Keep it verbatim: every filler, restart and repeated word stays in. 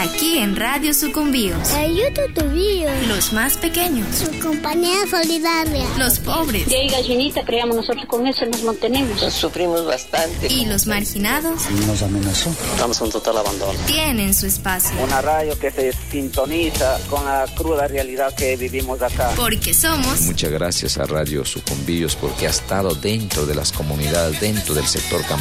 Aquí en Radio Sucumbíos. Los más pequeños. Su compañía solidaria. Los pobres. Y ahí gallinita creamos nosotros, con eso nos mantenemos. Nos sufrimos bastante. Y los marginados. Nos amenazó. Estamos en total abandono. Tienen su espacio. Una radio que se sintoniza con la cruda realidad que vivimos acá. Porque somos... Muchas gracias a Radio Sucumbíos porque ha estado dentro de las comunidades, dentro del sector campesino.